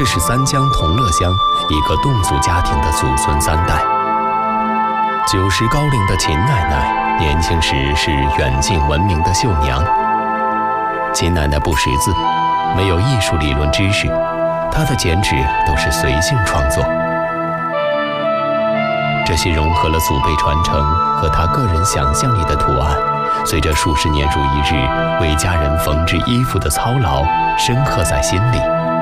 这是三江同乐乡一个侗族家庭的祖孙三代。90高龄的秦奶奶，年轻时是远近闻名的绣娘。秦奶奶不识字，没有艺术理论知识，她的剪纸都是随性创作。这些融合了祖辈传承和她个人想象力的图案，随着数十年如一日为家人缝制衣服的操劳，深刻在心里。